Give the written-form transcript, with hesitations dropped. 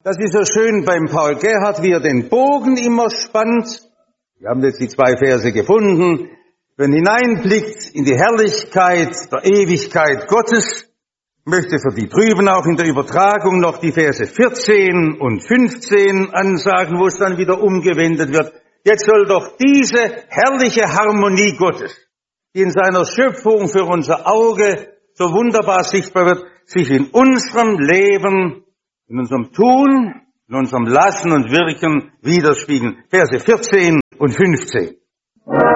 Das ist so schön beim Paul Gerhardt, wie er den Bogen immer spannt. Wir haben jetzt die 2 Verse gefunden. Wenn hineinblickt in die Herrlichkeit der Ewigkeit Gottes, möchte für die drüben auch in der Übertragung noch die Verse 14 und 15 ansagen, wo es dann wieder umgewendet wird. Jetzt soll doch diese herrliche Harmonie Gottes, die in seiner Schöpfung für unser Auge so wunderbar sichtbar wird, sich in unserem Leben, in unserem Tun, in unserem Lassen und Wirken widerspiegeln. Verse 14 und 15.